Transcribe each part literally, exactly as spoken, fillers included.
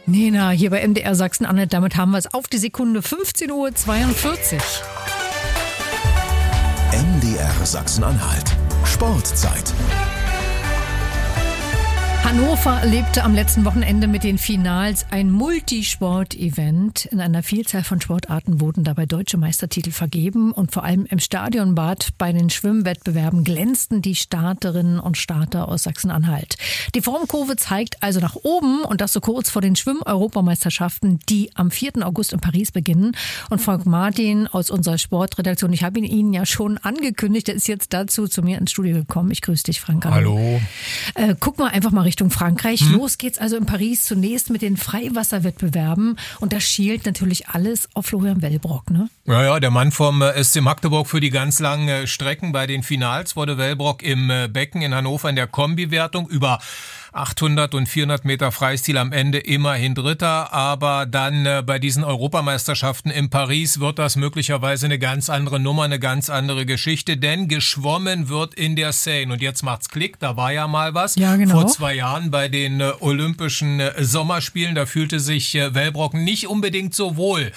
Nena, hier bei M D R Sachsen-Anhalt, damit haben wir es auf die Sekunde fünfzehn Uhr zweiundvierzig. M D R Sachsen-Anhalt. Sportzeit. Hannover erlebte am letzten Wochenende mit den Finals ein Multisport-Event. In einer Vielzahl von Sportarten wurden dabei deutsche Meistertitel vergeben und vor allem im Stadionbad bei den Schwimmwettbewerben glänzten die Starterinnen und Starter aus Sachsen-Anhalt. Die Formkurve zeigt also nach oben und das so kurz vor den Schwimm-Europameisterschaften, die am vierten August in Paris beginnen. Und Frank Martin aus unserer Sportredaktion, ich habe ihn Ihnen ja schon angekündigt, der ist jetzt dazu zu mir ins Studio gekommen. Ich grüße dich, Frank. Hallo. Hallo. Äh, guck mal einfach mal Richtung Frankreich. Hm. Los geht's also in Paris zunächst mit den Freiwasserwettbewerben und da schielt natürlich alles auf Florian Wellbrock, ne? Ja, ja, der Mann vom S C Magdeburg für die ganz langen Strecken. Bei den Finals wurde Wellbrock im Becken in Hannover in der Kombiwertung über achthundert und vierhundert Meter Freistil am Ende immerhin Dritter, aber dann äh, bei diesen Europameisterschaften in Paris wird das möglicherweise eine ganz andere Nummer, eine ganz andere Geschichte, denn geschwommen wird in der Seine. Und jetzt macht's Klick, da war ja mal was. Ja, genau. Vor zwei Jahren bei den äh, Olympischen äh, Sommerspielen, da fühlte sich äh, Wellbrock nicht unbedingt so wohl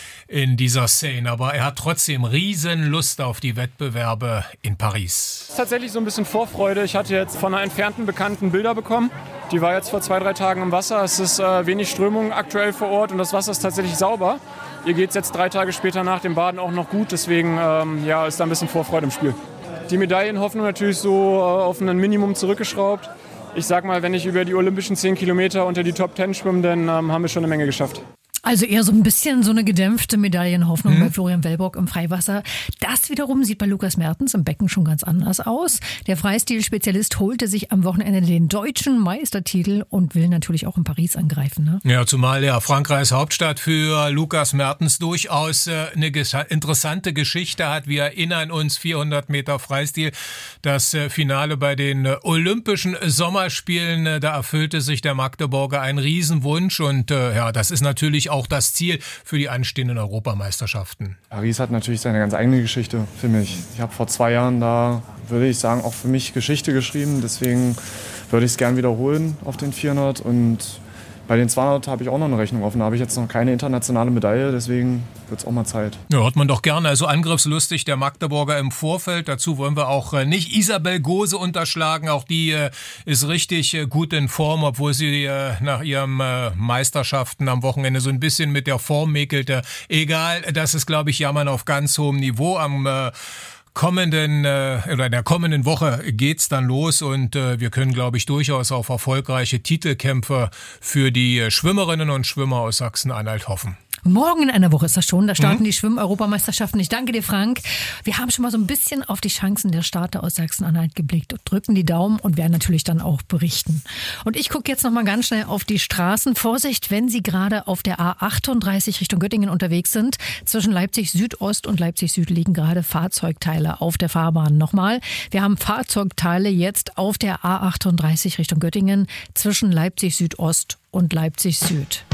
in dieser Szene, aber er hat trotzdem riesen Lust auf die Wettbewerbe in Paris. Es ist tatsächlich so ein bisschen Vorfreude. Ich hatte jetzt von einer entfernten Bekannten Bilder bekommen. Die war jetzt vor zwei, drei Tagen im Wasser. Es ist äh, wenig Strömung aktuell vor Ort und das Wasser ist tatsächlich sauber. Ihr geht es jetzt drei Tage später nach dem Baden auch noch gut, deswegen ähm, ja, ist da ein bisschen Vorfreude im Spiel. Die Medaillenhoffnung natürlich so äh, auf ein Minimum zurückgeschraubt. Ich sag mal, wenn ich über die olympischen zehn Kilometer unter die Top zehn schwimme, dann ähm, haben wir schon eine Menge geschafft. Also eher so ein bisschen so eine gedämpfte Medaillenhoffnung mhm. bei Florian Wellbrock im Freiwasser. Das wiederum sieht bei Lukas Mertens im Becken schon ganz anders aus. Der Freistil-Spezialist holte sich am Wochenende den deutschen Meistertitel und will natürlich auch in Paris angreifen. Ne? Ja, zumal ja Frankreichs Hauptstadt für Lukas Mertens durchaus äh, eine ges- interessante Geschichte hat. Wir erinnern uns, vierhundert Meter Freistil, das äh, Finale bei den äh, Olympischen Sommerspielen. Äh, da erfüllte sich der Magdeburger einen Riesenwunsch und äh, ja, das ist natürlich auch das Ziel für die anstehenden Europameisterschaften. Paris hat natürlich seine ganz eigene Geschichte für mich. Ich habe vor zwei Jahren da, würde ich sagen, auch für mich Geschichte geschrieben. Deswegen würde ich es gern wiederholen auf den vierhundert. Und bei den zweihundert habe ich auch noch eine Rechnung offen. Da habe ich jetzt noch keine internationale Medaille, deswegen wird es auch mal Zeit. Ja, hört man doch gerne. Also angriffslustig der Magdeburger im Vorfeld. Dazu wollen wir auch nicht Isabel Gose unterschlagen. Auch die äh, ist richtig äh, gut in Form, obwohl sie äh, nach ihren äh, Meisterschaften am Wochenende so ein bisschen mit der Form mäkelte. Egal, das ist, glaube ich, Jammern auf ganz hohem Niveau. Am äh, kommenden äh, oder in der kommenden Woche geht's dann los und äh, wir können, glaube ich, durchaus auf erfolgreiche Titelkämpfe für die Schwimmerinnen und Schwimmer aus Sachsen-Anhalt hoffen. Morgen in einer Woche ist das schon, da starten Mhm. die Schwimm-Europameisterschaften. Ich danke dir, Frank. Wir haben schon mal so ein bisschen auf die Chancen der Starter aus Sachsen-Anhalt geblickt, drücken die Daumen und werden natürlich dann auch berichten. Und ich gucke jetzt noch mal ganz schnell auf die Straßen. Vorsicht, wenn Sie gerade auf der A achtunddreißig Richtung Göttingen unterwegs sind. Zwischen Leipzig Südost und Leipzig Süd liegen gerade Fahrzeugteile auf der Fahrbahn. Nochmal, wir haben Fahrzeugteile jetzt auf der A achtunddreißig Richtung Göttingen zwischen Leipzig Südost und Leipzig Süd.